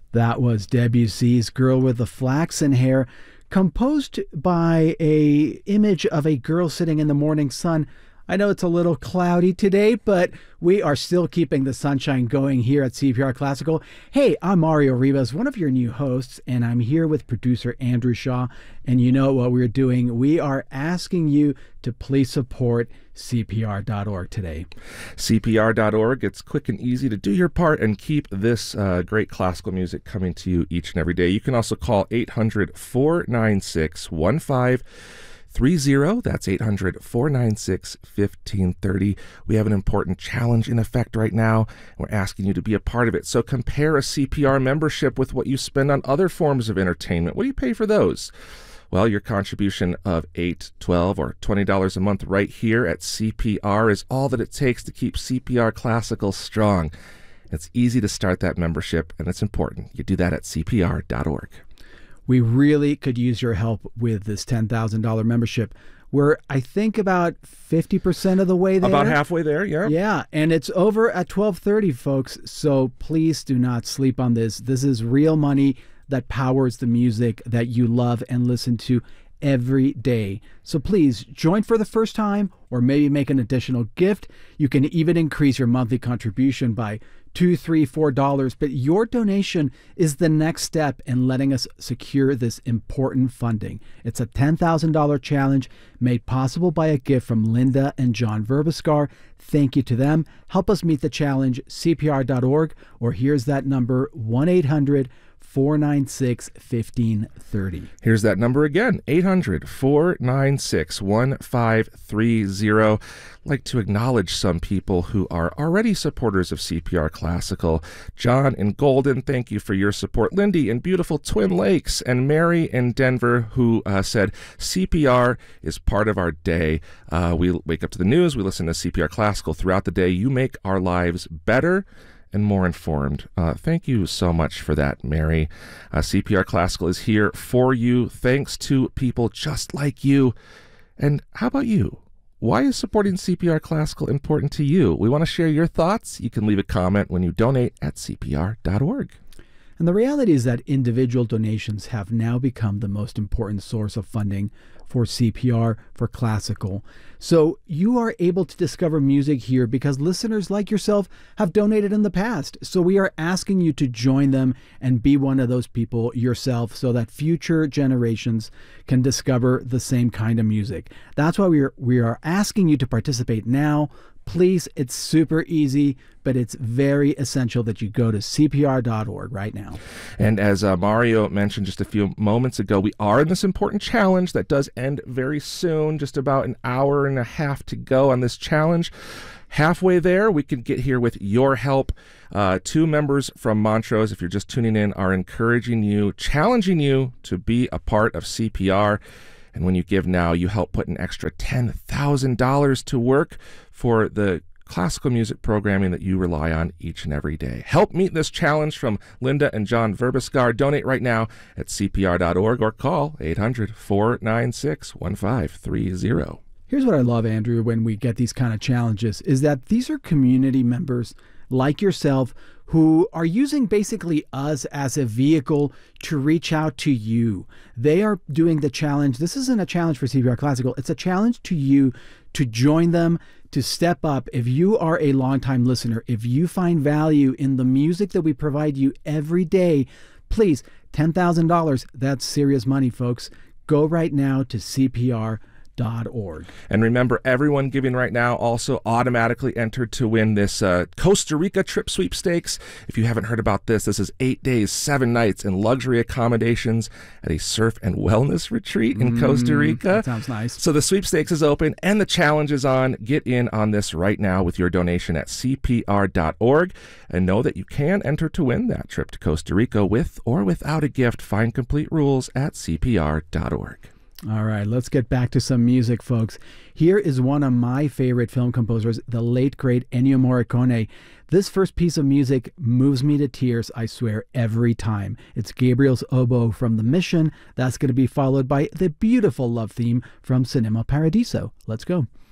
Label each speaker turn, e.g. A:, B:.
A: That was Debussy's Girl with the Flaxen Hair, composed by a image of a girl sitting in the morning sun. I know it's a little cloudy today, but we are still keeping the sunshine going here at CPR Classical. Hey, I'm Mario Rivas, one of your new hosts, and I'm here with producer Andrew Shaw. And you know what we're doing? We are asking you to please support CPR.org today.
B: CPR.org. It's quick and easy to do your part and keep this great classical music coming to you each and every day. You can also call 800-496-1530. That's 800-496-1530. We have an important challenge in effect right now. We're asking you to be a part of it. So compare a CPR membership with what you spend on other forms of entertainment. What do you pay for those? Well, your contribution of $8, $12, or $20 a month right here at CPR is all that it takes to keep CPR Classical strong. It's easy to start that membership, and it's important. You do that at CPR.org.
A: We really could use your help with this $10,000 membership. We're, I think, about 50% of the way there.
B: About halfway there, yeah.
A: Yeah, and it's over at 12:30, folks. So please do not sleep on this. This is real money that powers the music that you love and listen to every day. So please join for the first time, or maybe make an additional gift. You can even increase your monthly contribution by $2, $3, $4, but your donation is the next step in letting us secure this important funding. It's a $10,000 challenge made possible by a gift from Linda and John Verbiskar. Thank you to them. Help us meet the challenge, CPR.org, or here's that number, 1-800-496-1530.
B: Here's that number again, 800-496-1530. I'd like to acknowledge some people who are already supporters of CPR Classical. John in Golden, thank you for your support. Lindy in beautiful Twin Lakes, and Mary in Denver, who said CPR is part of our day. We wake up to the news, we listen to CPR Classical throughout the day. You make our lives better and more informed. Thank you so much for that, Mary. CPR Classical is here for you, thanks to people just like you. And how about you? Why is supporting CPR Classical important to you? We want to share your thoughts. You can leave a comment when you donate at CPR.org.
A: And the reality is that individual donations have now become the most important source of funding for CPR, for classical. So you are able to discover music here because listeners like yourself have donated in the past. So we are asking you to join them and be one of those people yourself so that future generations can discover the same kind of music. That's why we are asking you to participate now. Please, it's super easy, but it's very essential that you go to CPR.org right now.
B: And as Mario mentioned just a few moments ago, we are in this important challenge that does end very soon, just about an hour and a half to go on this challenge. Halfway there, we can get here with your help. Two members from Montrose, if you're just tuning in, are encouraging you, challenging you to be a part of CPR. And when you give now, you help put an extra $10,000 to work for the classical music programming that you rely on each and every day. Help meet this challenge from Linda and John Verbiskar. Donate right now at CPR.org or call 800-496-1530.
A: Here's what I love, Andrew, when we get these kind of challenges, is that these are community members like yourself who are using basically us as a vehicle to reach out to you. They are doing the challenge. This isn't a challenge for CPR Classical. It's a challenge to you to join them, to step up. If you are a longtime listener, if you find value in the music that we provide you every day, please, $10,000, that's serious money, folks. Go right now to CPR.org.
B: And remember, everyone giving right now also automatically entered to win this Costa Rica trip sweepstakes. If you haven't heard about this, this is 8 days, 7 nights in luxury accommodations at a surf and wellness retreat in Costa Rica.
A: That sounds nice.
B: So the sweepstakes is open and the challenge is on. Get in on this right now with your donation at CPR.org, and know that you can enter to win that trip to Costa Rica with or without a gift. Find complete rules at CPR.org.
A: All right, let's get back to some music, folks. Here is one of my favorite film composers, the late, great Ennio Morricone. This first piece of music moves me to tears, I swear, every time. It's Gabriel's Oboe from The Mission. That's going to be followed by the beautiful love theme from Cinema Paradiso. Let's go.